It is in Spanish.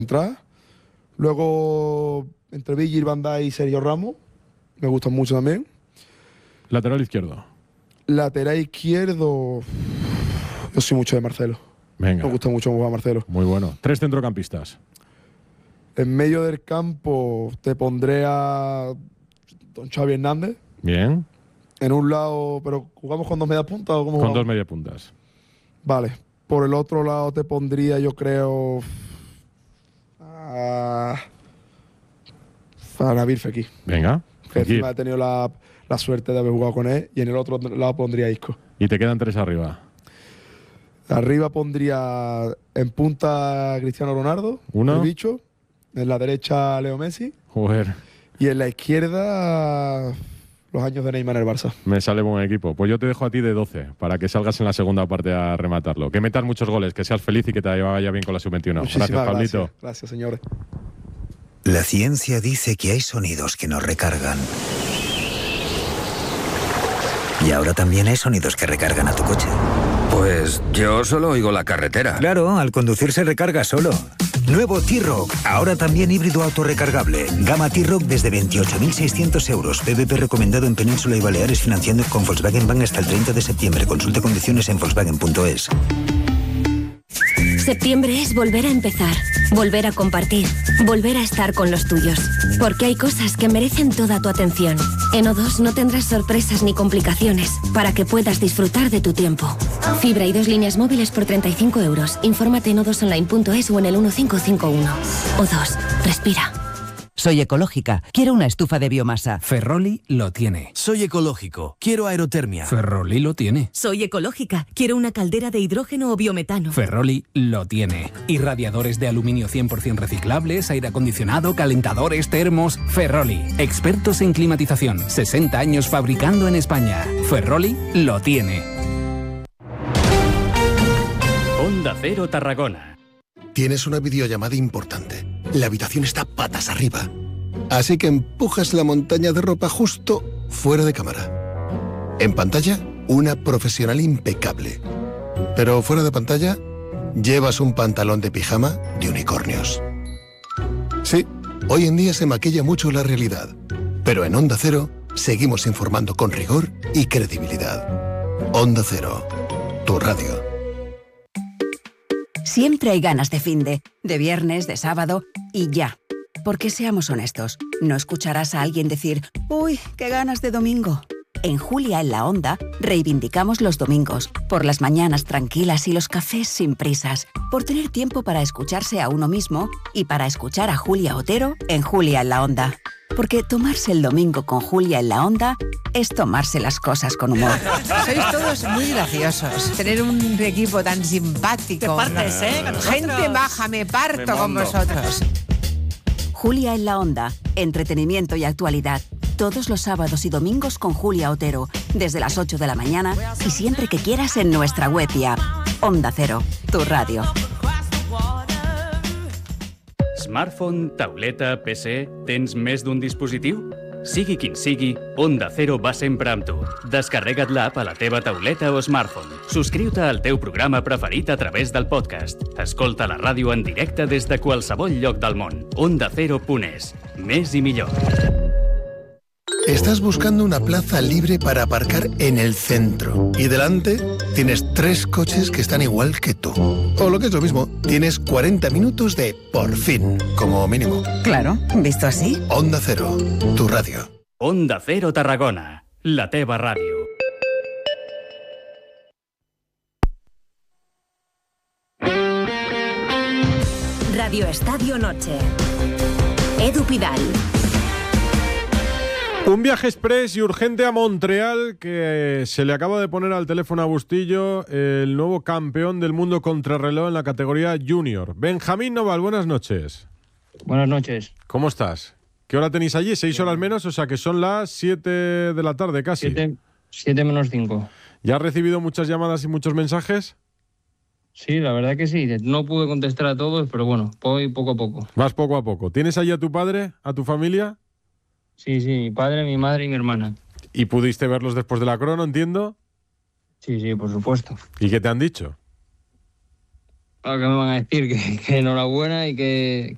Entrar. Luego, entre Virgil van Dijk y Sergio Ramos, me gustan mucho también. Lateral izquierdo. Lateral izquierdo, yo soy mucho de Marcelo. Venga. Me gusta mucho jugar Marcelo. Muy bueno. 3 centrocampistas. En medio del campo te pondré a don Xavi Hernández. Bien. En un lado, pero ¿jugamos con 2 medias puntas o cómo Con jugamos? 2 mediapuntas. Vale. Por el otro lado te pondría, yo creo, a Nabil Fekir. Venga. Que Fekir. encima he tenido la suerte de haber jugado con él. Y en el otro lado pondría a Isco. Y te quedan 3 arriba. Arriba pondría en punta a Cristiano Ronaldo, Uno. el bicho. En la derecha Leo Messi. Joder, Y en la izquierda los años de Neymar en el Barça. me sale buen equipo. Pues yo te dejo a ti de 12 para que salgas en la segunda parte a rematarlo. Que metas muchos goles, que seas feliz y que te vaya bien con la sub-21. Muchísimas Gracias, Pablito. Gracias, señores. La ciencia dice que hay sonidos que nos recargan. Y ahora también hay sonidos que recargan a tu coche. Pues yo solo oigo la carretera. Claro, al conducir se recarga solo. Nuevo T-Roc, ahora también híbrido autorrecargable. Gama T-Roc desde 28.600 euros. PVP recomendado en Península y Baleares, financiando con Volkswagen Bank hasta el 30 de septiembre. Consulte condiciones en Volkswagen.es. Septiembre es volver a empezar, volver a compartir, volver a estar con los tuyos. Porque hay cosas que merecen toda tu atención. En O2 no tendrás sorpresas ni complicaciones para que puedas disfrutar de tu tiempo. Fibra y 2 líneas móviles por 35 euros. Infórmate en o2online.es o en el 1551. O2, respira. Soy ecológica. Quiero una estufa de biomasa. Ferroli lo tiene. Soy ecológico. Quiero aerotermia. Ferroli lo tiene. Soy ecológica. Quiero una caldera de hidrógeno o biometano. Ferroli lo tiene. Irradiadores de aluminio 100% reciclables, aire acondicionado, calentadores, termos. Ferroli. Expertos en climatización. 60 años fabricando en España. Ferroli lo tiene. Onda Cero Tarragona. Tienes una videollamada importante. La habitación está patas arriba. Así que empujas la montaña de ropa justo fuera de cámara. En pantalla, una profesional impecable. Pero fuera de pantalla, llevas un pantalón de pijama de unicornios. Sí, hoy en día se maquilla mucho la realidad. Pero en Onda Cero, seguimos informando con rigor y credibilidad. Onda Cero, tu radio. Siempre hay ganas de finde, de viernes, de sábado y ya. Porque seamos honestos, no escucharás a alguien decir «Uy, qué ganas de domingo». En Julia en la Onda reivindicamos los domingos, por las mañanas tranquilas y los cafés sin prisas, por tener tiempo para escucharse a uno mismo y para escuchar a Julia Otero en Julia en la Onda. Porque tomarse el domingo con Julia en la Onda es tomarse las cosas con humor. Sois todos muy graciosos. Tener un equipo tan simpático. Te partes, ¿eh? Gente baja, me parto con vosotros. Julia en la Onda, entretenimiento y actualidad. Todos los sábados y domingos con Julia Otero, desde las 8 de la mañana y siempre que quieras en nuestra web y app. Onda Cero, tu radio. Smartphone, tauleta, PC, tens més d'un dispositiu? Sigui quin sigui, Onda Cero va sempre amb tu. Descarrega't l'app a la teva tauleta o smartphone. Subscriu-te al teu programa preferit a través del podcast. Escolta la ràdio en directe des de qualsevol lloc del món. OndaCero.es. Més i millor. Estás buscando una plaza libre para aparcar en el centro y delante tienes 3 coches que están igual que tú. O lo que es lo mismo, tienes 40 minutos de por fin, como mínimo. Claro, visto así. Onda Cero, tu radio. Onda Cero Tarragona, la teva ràdio. Radio Estadio Noche. Edu Pidal. Un viaje express y urgente a Montreal, que se le acaba de poner al teléfono a Bustillo el nuevo campeón del mundo contrarreloj en la categoría junior. Benjamín Noval, buenas noches. Buenas noches. ¿Cómo estás? ¿Qué hora tenéis allí? 6 horas menos, o sea que son las 7 de la tarde casi. 7 menos 5. ¿Ya has recibido muchas llamadas y muchos mensajes? Sí, la verdad que sí. No pude contestar a todos, pero bueno, voy poco a poco. Vas poco a poco. ¿Tienes allí a tu padre, a tu familia? Sí, mi padre, mi madre y mi hermana. ¿Y pudiste verlos después de la crono, entiendo? Sí, por supuesto. ¿Y qué te han dicho? Claro, que me van a decir que enhorabuena y que